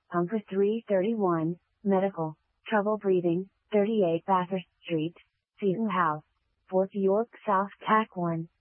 Bunker 331, medical, trouble breathing, 38 Bathurst Street, Seton House, Fort York South TAC 1.